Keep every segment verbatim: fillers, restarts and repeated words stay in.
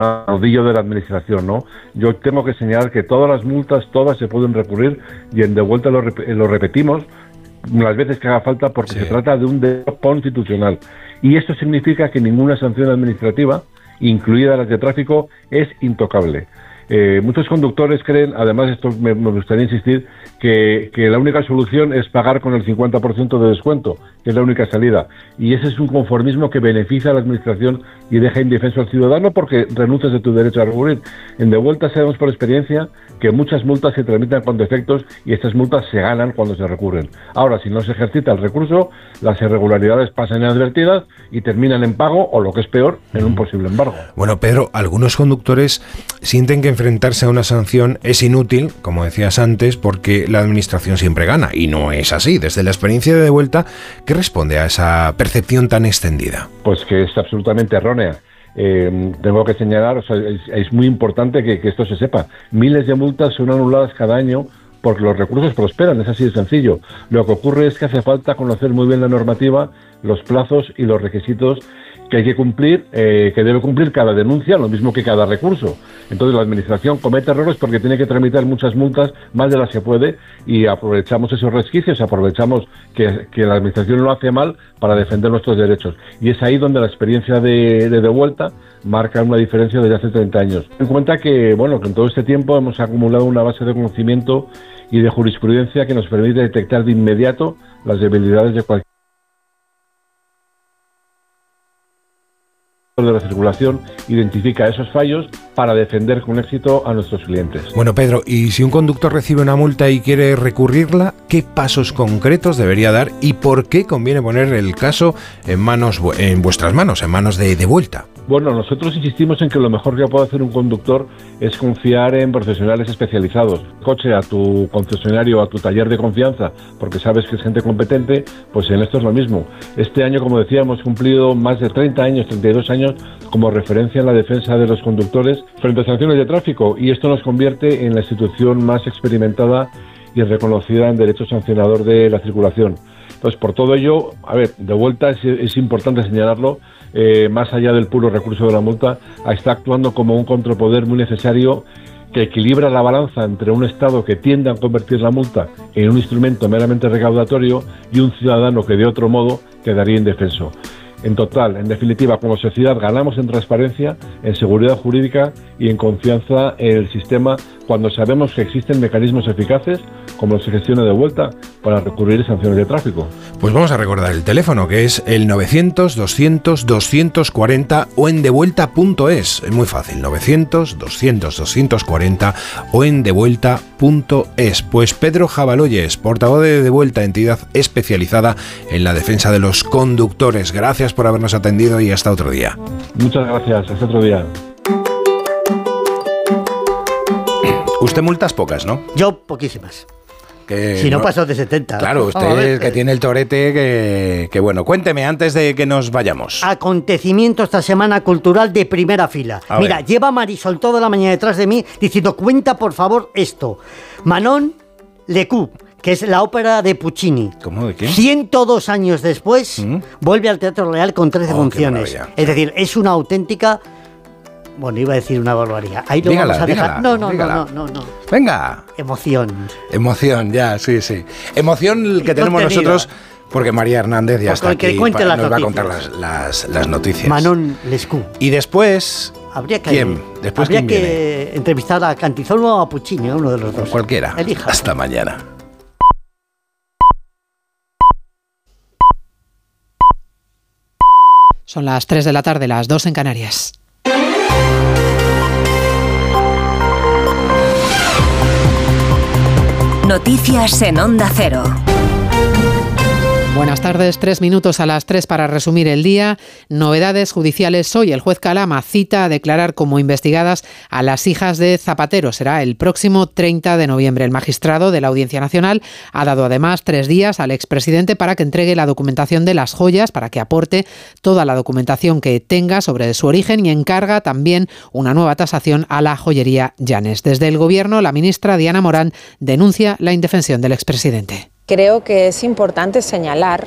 rodillo de la administración, ¿no? Yo tengo que señalar que todas las multas, todas se pueden recurrir y en devuelta lo, rep- lo repetimos las veces que haga falta porque sí. Se trata de un derecho constitucional. Y esto significa que ninguna sanción administrativa, incluida las de tráfico, es intocable. Eh, muchos conductores creen, además esto me, me gustaría insistir, que, que la única solución es pagar con el cincuenta por ciento de descuento, que es la única salida. Y ese es un conformismo que beneficia a la administración y deja indefenso al ciudadano porque renuncias de tu derecho a recurrir. En devuelta sabemos por experiencia que muchas multas se tramitan con defectos y estas multas se ganan cuando se recurren. Ahora, si no se ejercita el recurso, las irregularidades pasan inadvertidas y terminan en pago o, lo que es peor, en un posible embargo. Bueno, Pedro, algunos conductores sienten que enfrentarse a una sanción es inútil, como decías antes, porque la administración siempre gana, y no es así. Desde la experiencia de Devuelta, ¿qué responde a esa percepción tan extendida? Pues que es absolutamente errónea. Eh, tengo que señalar, o sea, es, es muy importante que, que esto se sepa. Miles de multas son anuladas cada año porque los recursos prosperan, es así de sencillo. Lo que ocurre es que hace falta conocer muy bien la normativa, los plazos y los requisitos que hay que cumplir, eh, que debe cumplir cada denuncia, lo mismo que cada recurso. Entonces la administración comete errores porque tiene que tramitar muchas multas, más de las que puede, y aprovechamos esos resquicios, aprovechamos que, que la administración lo hace mal para defender nuestros derechos. Y es ahí donde la experiencia de, de Devuelta marca una diferencia desde hace treinta años. Ten en cuenta que, bueno, que en todo este tiempo hemos acumulado una base de conocimiento y de jurisprudencia que nos permite detectar de inmediato las debilidades de cualquier de la circulación, identifica esos fallos para defender con éxito a nuestros clientes. Bueno, Pedro, y si un conductor recibe una multa y quiere recurrirla, ¿qué pasos concretos debería dar y por qué conviene poner el caso en manos, en vuestras manos, en manos de Devuelta? Bueno, nosotros insistimos en que lo mejor que puede hacer un conductor es confiar en profesionales especializados. Coche a tu concesionario, a tu taller de confianza, porque sabes que es gente competente, pues en esto es lo mismo. Este año, como decía, hemos cumplido más de treinta años, treinta y dos años, como referencia en la defensa de los conductores frente a sanciones de tráfico, y esto nos convierte en la institución más experimentada y reconocida en derecho sancionador de la circulación. Entonces, por todo ello, a ver, Devuelta es, es importante señalarlo, eh, más allá del puro recurso de la multa, está actuando como un contrapoder muy necesario que equilibra la balanza entre un Estado que tiende a convertir la multa en un instrumento meramente recaudatorio y un ciudadano que de otro modo quedaría indefenso. En total, en definitiva, como sociedad ganamos en transparencia, en seguridad jurídica y en confianza en el sistema cuando sabemos que existen mecanismos eficaces, como se gestiona Devuelta, para recurrir a sanciones de tráfico. Pues vamos a recordar el teléfono, que es el novecientos, doscientos, doscientos cuarenta o en devuelta punto es. Es muy fácil, novecientos, doscientos, doscientos cuarenta o en devuelta punto es. Pues Pedro Jabaloyes, portavoz de Devuelta, entidad especializada en la defensa de los conductores. Gracias por habernos atendido y hasta otro día. Muchas gracias, hasta otro día. Usted multas pocas, ¿no? Yo poquísimas. Que si no, no paso de setenta. Claro, usted que tiene el torete que, que bueno, cuénteme antes de que nos vayamos. Acontecimiento esta semana cultural de primera fila. A Mira, ver. lleva Marisol toda la mañana detrás de mí diciendo, cuenta por favor esto. Manon Lescaut, que es la ópera de Puccini. ¿Cómo? ¿De qué? ciento dos años después, ¿Mm? vuelve al Teatro Real con trece Oh, funciones. Es decir, es una auténtica... Bueno, iba a decir una barbaridad. Ahí lo dígala, vamos a dejar. dígala, No, no, dígala. no, no, no, no. Venga. Emoción. Emoción, ya, sí, sí. Emoción que tenemos Contenida. nosotros, porque María Hernández ya Porque está que aquí, cuente pa- las nos va a noticias. contar las, las, las noticias. Manon Lescaut. Y después, Habría que, ¿quién? Después, habría ¿quién que viene? entrevistar a Cantizón o a Puccini, a uno de los dos. Cualquiera. Elija. Hasta mañana. Son las tres de la tarde, las dos en Canarias. Noticias en Onda Cero. Buenas tardes, tres minutos a las tres para resumir el día. Novedades judiciales hoy. El juez Calama cita a declarar como investigadas a las hijas de Zapatero. Será el próximo treinta de noviembre. El magistrado de la Audiencia Nacional ha dado además tres días al expresidente para que entregue la documentación de las joyas, para que aporte toda la documentación que tenga sobre su origen y encarga también una nueva tasación a la joyería Llanes. Desde el Gobierno, la ministra Diana Morán denuncia la indefensión del expresidente. Creo que es importante señalar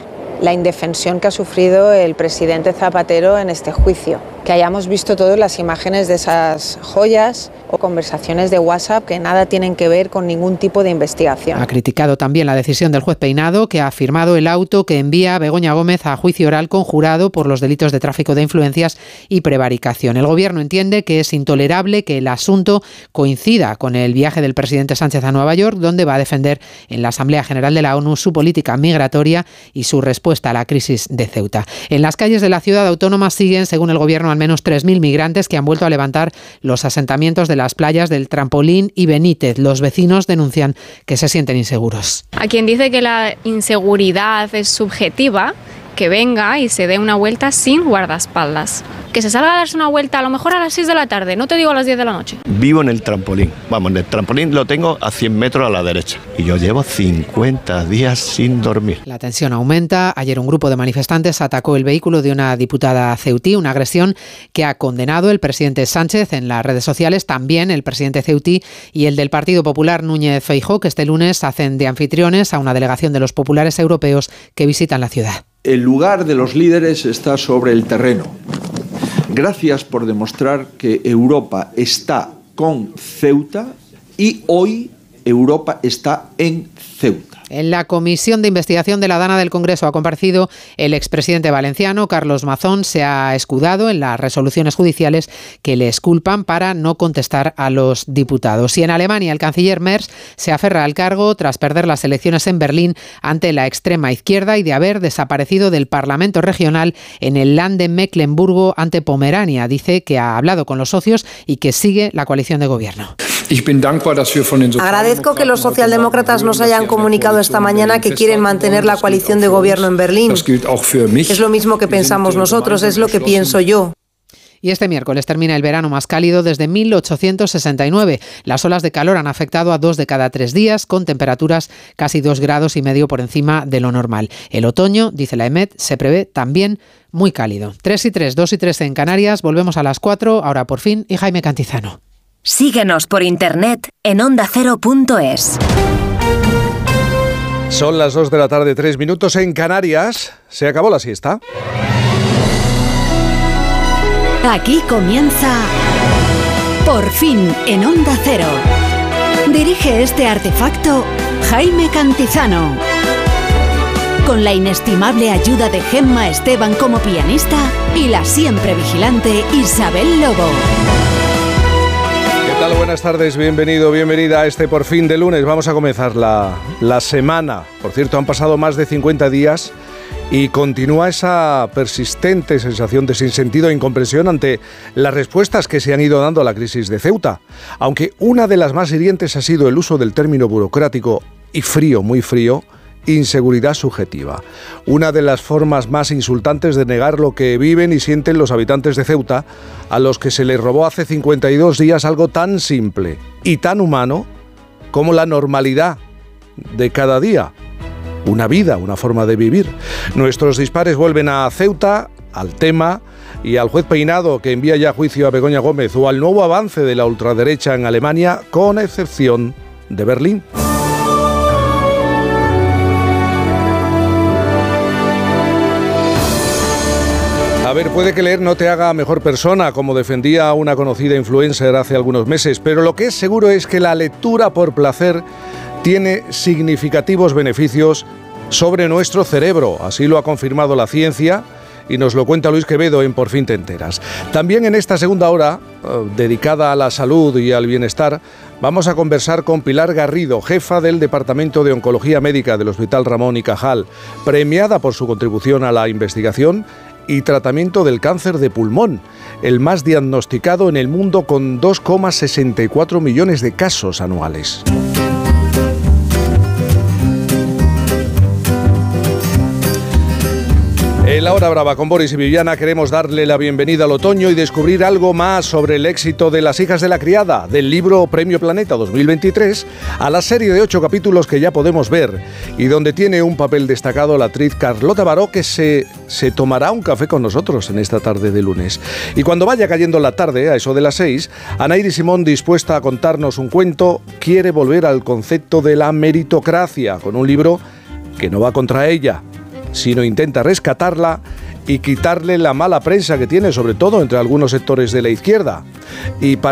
la indefensión que ha sufrido el presidente Zapatero en este juicio. Que hayamos visto todas las imágenes de esas joyas o conversaciones de WhatsApp que nada tienen que ver con ningún tipo de investigación. Ha criticado también la decisión del juez Peinado, que ha firmado el auto que envía a Begoña Gómez a juicio oral con jurado por los delitos de tráfico de influencias y prevaricación. El Gobierno entiende que es intolerable que el asunto coincida con el viaje del presidente Sánchez a Nueva York, donde va a defender en la Asamblea General de la ONU su política migratoria y su respuesta a la crisis de Ceuta. En las calles de la ciudad autónoma siguen, según el Gobierno, al menos tres mil migrantes que han vuelto a levantar los asentamientos de las playas del Trampolín y Benítez. Los vecinos denuncian que se sienten inseguros. A quien dice que la inseguridad es subjetiva, que venga y se dé una vuelta sin guardaespaldas. Que se salga a darse una vuelta a lo mejor a las seis de la tarde, no te digo a las diez de la noche. Vivo en el Trampolín, vamos, en el Trampolín lo tengo a cien metros a la derecha y yo llevo cincuenta días sin dormir. La tensión aumenta. Ayer un grupo de manifestantes atacó el vehículo de una diputada ceutí, una agresión que ha condenado el presidente Sánchez en las redes sociales, también el presidente ceutí y el del Partido Popular Núñez Feijóo, que este lunes hacen de anfitriones a una delegación de los populares europeos que visitan la ciudad. El lugar de los líderes está sobre el terreno. Gracias por demostrar que Europa está con Ceuta y hoy Europa está en Ceuta. En la Comisión de Investigación de la Dana del Congreso ha comparecido el expresidente valenciano, Carlos Mazón. Se ha escudado en las resoluciones judiciales que le exculpan para no contestar a los diputados. Y en Alemania, el canciller Merz se aferra al cargo tras perder las elecciones en Berlín ante la extrema izquierda y de haber desaparecido del Parlamento regional en el Land de Mecklemburgo ante Pomerania. Dice que ha hablado con los socios y que sigue la coalición de gobierno. Agradezco que los socialdemócratas nos hayan comunicado esta mañana que quieren mantener la coalición de gobierno en Berlín. Es lo mismo que pensamos nosotros, es lo que pienso yo. Y este miércoles termina el verano más cálido desde mil ochocientos sesenta y nueve. Las olas de calor han afectado a dos de cada tres días, con temperaturas casi dos grados y medio por encima de lo normal. El otoño, dice la EMET, se prevé también muy cálido. tres y tres, dos y tres en Canarias. Volvemos a las cuatro, ahora por fin, y Jaime Cantizano. Síguenos por internet en onda cero punto es. Son las dos de la tarde, tres minutos en Canarias. Se acabó la siesta. Aquí comienza Por fin en Onda Cero. Dirige este artefacto Jaime Cantizano. Con la inestimable ayuda de Gemma Esteban como pianista y la siempre vigilante Isabel Lobo. ¿Qué tal? Buenas tardes, bienvenido, bienvenida a este Por fin de lunes. Vamos a comenzar la, la semana. Por cierto, han pasado más de cincuenta días y continúa esa persistente sensación de sinsentido e incomprensión ante las respuestas que se han ido dando a la crisis de Ceuta. Aunque una de las más hirientes ha sido el uso del término burocrático y frío, muy frío, inseguridad subjetiva. Una de las formas más insultantes de negar lo que viven y sienten los habitantes de Ceuta, a los que se les robó hace cincuenta y dos días algo tan simple y tan humano como la normalidad de cada día. Una vida, una forma de vivir. Nuestros dispares vuelven a Ceuta, al tema y al juez Peinado, que envía ya a juicio a Begoña Gómez, o al nuevo avance de la ultraderecha en Alemania, con excepción de Berlín. A ver, puede que leer no te haga mejor persona, como defendía una conocida influencer hace algunos meses, pero lo que es seguro es que la lectura por placer tiene significativos beneficios sobre nuestro cerebro. Así lo ha confirmado la ciencia y nos lo cuenta Luis Quevedo en Por fin te enteras. También en esta segunda hora, eh, dedicada a la salud y al bienestar, vamos a conversar con Pilar Garrido, jefa del Departamento de Oncología Médica del Hospital Ramón y Cajal, premiada por su contribución a la investigación y tratamiento del cáncer de pulmón, el más diagnosticado en el mundo, con dos coma sesenta y cuatro millones de casos anuales. En la hora brava con Boris y Viviana queremos darle la bienvenida al otoño y descubrir algo más sobre el éxito de Las hijas de la criada, del libro Premio Planeta dos mil veintitrés, a la serie de ocho capítulos que ya podemos ver y donde tiene un papel destacado la actriz Carlota Baró, que se, se tomará un café con nosotros en esta tarde de lunes. Y cuando vaya cayendo la tarde, a eso de las seis, Anaíri Simón, dispuesta a contarnos un cuento, quiere volver al concepto de la meritocracia con un libro que no va contra ella, sino intenta rescatarla y quitarle la mala prensa que tiene, sobre todo entre algunos sectores de la izquierda. Y para